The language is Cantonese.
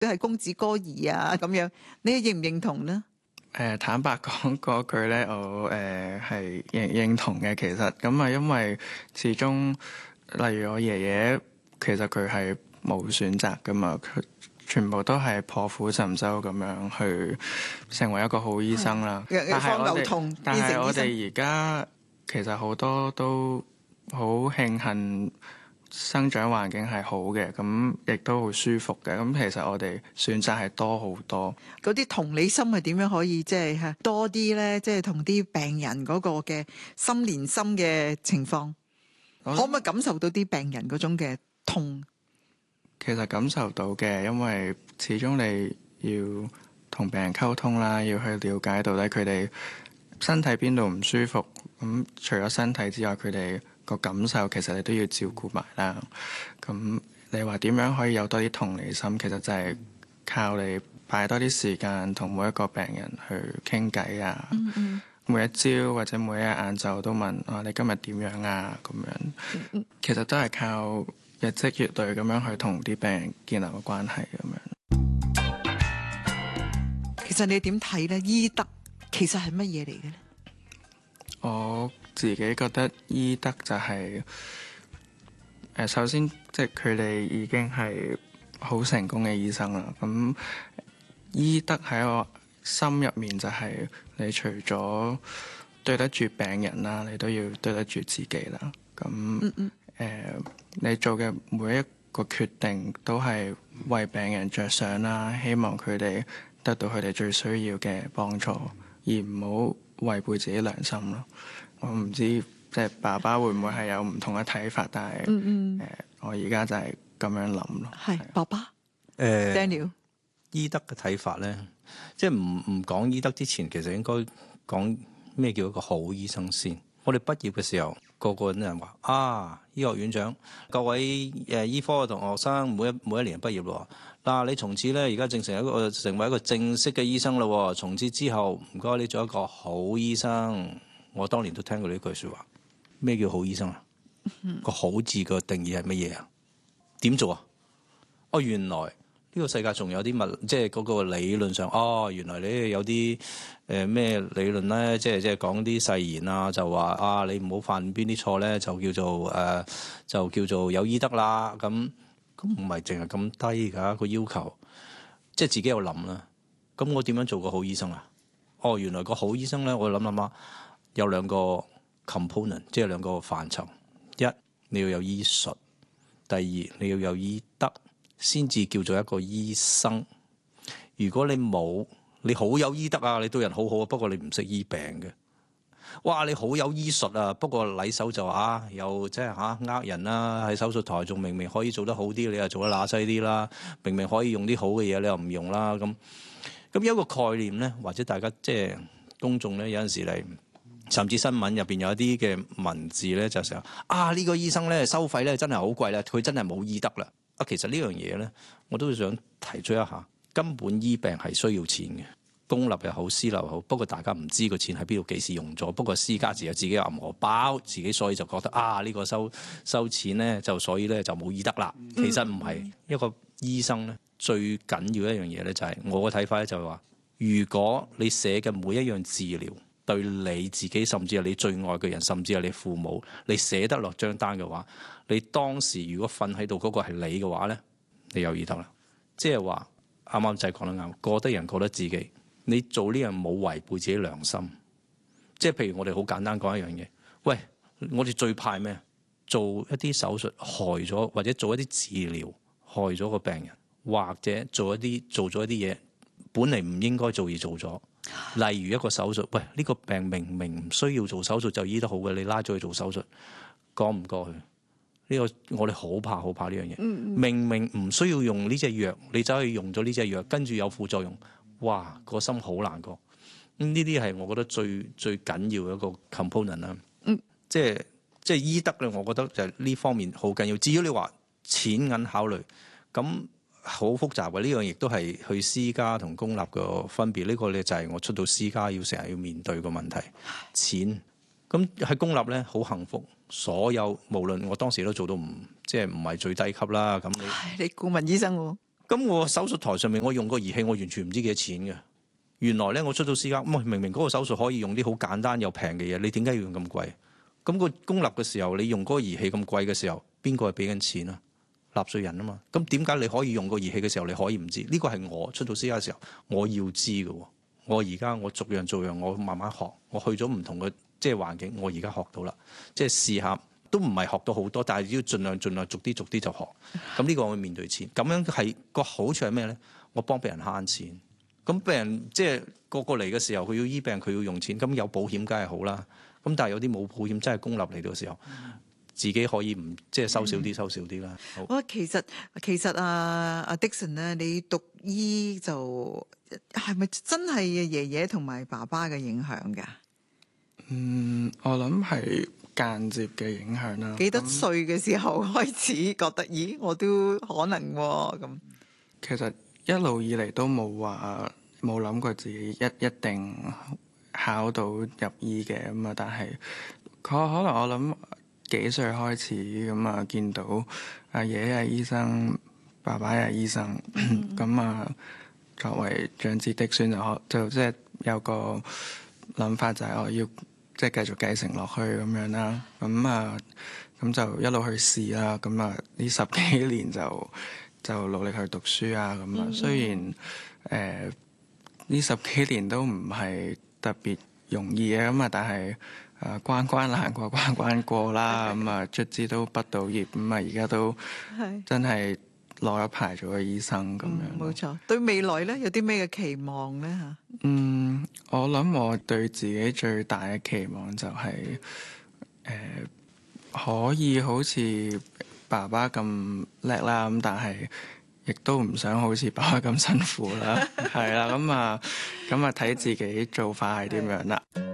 都係公子哥兒啊咁樣，你認唔認同呢？ 坦白講嗰句咧，我係認同嘅。其實咁啊，因為始終例如我爺爺，其實佢係冇選擇噶嘛，佢全部都係破釜沉舟咁樣去成為一個好醫生啦。但係我哋而家其實好多都好慶幸生長環境係好嘅，咁亦都好舒服嘅。咁其實我哋選擇係多好多。 嗰啲同理心係點樣可以即係多啲咧？即係同啲病人嗰個嘅心連心嘅情況，可唔可以感受到啲病人嗰種嘅痛？ 其實感受到嘅，因為始終你要同病人溝通啦，要去了解到底佢哋身體邊度唔舒服。咁除咗身體之外，佢哋個感受其實你都要照顧埋啦。咁你話點樣可以有多啲同理心？其實就係靠你擺多啲時間同每一個病人去傾偈啊。每一朝或者每一日晏晝都問你今日點樣啊？咁樣其實都係靠日積月累咁樣去同啲病人建立個關係咁樣。 其實你點睇咧？醫德其實係乜嘢嚟嘅咧？ 我自己覺得醫德就係首先即係佢哋已經係好成功嘅醫生啦。咁醫德喺我心入面就係你除咗對得住病人啦，你都要對得住自己啦。咁你做嘅每一個決定都係為病人着想啦，希望佢哋得到佢哋最需要嘅幫助，而唔好違背自己良心咯。我唔知即係爸爸會唔會係有唔同嘅睇法，但係我而家就係咁樣諗咯。 係爸爸Daniel 醫德嘅睇法咧，即係唔講醫德之前，其實應該講咩叫一個好醫生先。我哋畢業嘅時候，個個人話醫學院長，各位醫科嘅同學生，每一年畢業咯。嗱，你從此咧而家成為一個正式嘅醫生咯。從此之後，唔該你做一個好醫生。我當年都聽過呢句説話。咩叫好醫生啊？個好字個定義係乜嘢啊？點做啊？原來呢個世界仲有啲即係嗰個理論上，原來你有啲咩理論咧，即係講啲誓言啊，就話你唔好犯邊啲錯咧，就叫做有醫德啦。咁唔係淨係咁低㗎個要求，即係自己有諗啦。咁我點樣做個好醫生啊？原來個好醫生咧，我諗下有兩個 component， 即係兩個範疇。一，你要有醫術；第二，你要有醫德，先至叫做一個醫生。如果你冇，你好有醫德啊，你對人好好啊，不過你唔識醫病嘅。哇，你好有醫術啊，不過禮手就又即係呃人啦。喺手術台仲明明可以做得好啲，你又做得乸西啲啦。明明可以用啲好嘅嘢，你又唔用啦。咁有一個概念咧，或者大家即係公眾咧，有陣時嚟。甚至新聞入邊有一啲嘅文字咧，就成呢個醫生咧收費咧真係好貴啦，佢真係冇醫德啦。其實呢樣嘢咧，我都想提出一下，根本醫病係需要錢嘅，公立又好，私立又好。不過大家唔知個錢喺邊度，幾時用咗。不過私家自有自己銀荷包，自己所以就覺得呢個收錢咧，所以咧就冇醫德啦。其實唔係，一個醫生咧最緊要一樣嘢咧，就係我嘅睇法咧，就係話，如果你寫嘅每一樣治療，對你自己，甚至係你最愛嘅人，甚至係你父母，你寫得落張單嘅話，你當時如果瞓喺度嗰個係你嘅話咧，你有醫德啦。即係話啱啱就係講得啱，過得人過得自己，你做呢樣冇違背自己良心。即係譬如我哋好簡單講一樣嘢，喂，我哋最怕咩？做一啲手術害咗，或者做一啲治療害咗個病人，或者做咗一啲嘢本嚟唔應該做而做咗。例如一個手術，喂，呢個病明明唔需要做手術就醫得好嘅，你拉咗去做手術，過唔過去？呢個我哋好怕呢樣嘢。明明唔需要用呢隻藥，你走去用咗呢隻藥，跟住有副作用，哇，個心好難過。呢啲係我覺得最緊要嘅一個 component 啦。即係醫德咧，我覺得就係呢方面好緊要。至於你話錢銀考慮，咁好複雜嘅，呢樣亦都係去私家同公立嘅分別。呢個咧就係我出到私家要成日要面對嘅問題。錢咁喺公立咧好幸福，所有無論我當時都做到唔係最低級啦。咁你顧問醫生喎， 咁我手術台上面我用個儀器，我完全唔知幾多錢嘅。原來咧我出到私家，明明嗰個手術可以用啲好簡單又平嘅嘢，你點解要用咁貴？咁個公立嘅時候，你用嗰個儀器咁貴嘅時候，邊個係俾緊錢啊？納稅人啊嘛。咁點解你可以用個儀器嘅時候，你可以唔知？呢個係我出到私家嘅時候，我要知嘅。我而家我逐樣逐樣，我慢慢學。我去咗唔同嘅即係環境，我而家學到啦。即係試下，都唔係學到好多，但係要盡量逐啲就學。咁呢個我會面對錢，咁樣係個好處係咩咧？我幫病人慳錢。咁病人即係個個嚟嘅時候，佢要醫病，佢要用錢，咁有保險梗係好啦。咁但係有啲冇保險，真係公立嚟到嘅時候，自己可以唔即係收少啲，收少啲啦。 哇，其實阿 Dickson 咧，你讀醫就係咪真係爺爺同埋爸爸嘅影響㗎？ 我諗係間接嘅影響啦。 幾多歲嘅時候開始覺得，咦，我都可能喎咁。 其實一路以嚟都冇諗過自己一定考到入醫嘅咁啊，但係可能我諗幾歲開始咁啊，見到阿爺爺係醫生，爸爸係醫生，咁啊作為長子嫡孫就即係有個諗法，就係我要即係繼續繼承落去咁樣啦。咁就一路去試啦。咁啊呢10幾年就努力去讀書啊。咁啊雖然呢10幾年都唔係特別容易嘅，咁啊但係關關難過關關過啦。咁啊卒之都畢到業，咁啊而家都真係攞一排做個醫生咁樣。 冇錯。對未來咧有啲咩嘅期望咧嚇？ 我諗我對自己最大嘅期望就係可以好似爸爸咁叻啦，咁但係亦都唔想好似爸爸咁辛苦啦，係啦，咁啊睇自己做法係點樣啦。